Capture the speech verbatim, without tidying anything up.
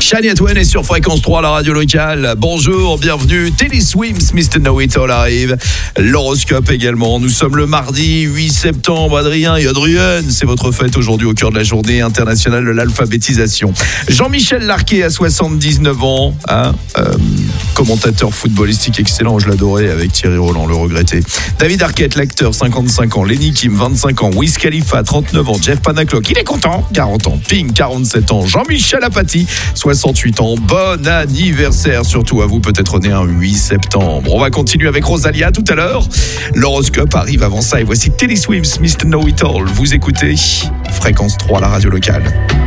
Shania Twain est sur Fréquence trois, la radio locale. Bonjour, bienvenue. Taylor Swift, mister Know It All arrive. L'horoscope également. Nous sommes le mardi huit septembre. Adrien et Adrienne, c'est votre fête aujourd'hui au cœur de la journée internationale de l'alphabétisation. Jean-Michel Larquet a soixante-dix-neuf ans. Hein, euh, commentateur footballistique excellent, je l'adorais avec Thierry Roland, le regretté. David Arquette, l'acteur, cinquante-cinq ans. Lenny Kim, vingt-cinq ans. Wiz Khalifa, trente-neuf ans. Jeff Panaclock, il est content, quarante ans. Pink, quarante-sept ans. Jean-Michel Apathy, soixante-huit ans. Bon anniversaire, surtout à vous, peut-être né un huit septembre. On va continuer avec Rosalia tout à l'heure. L'horoscope arrive avant ça et voici Taylor Swift, mister Know It All. Vous écoutez Fréquence trois, la radio locale.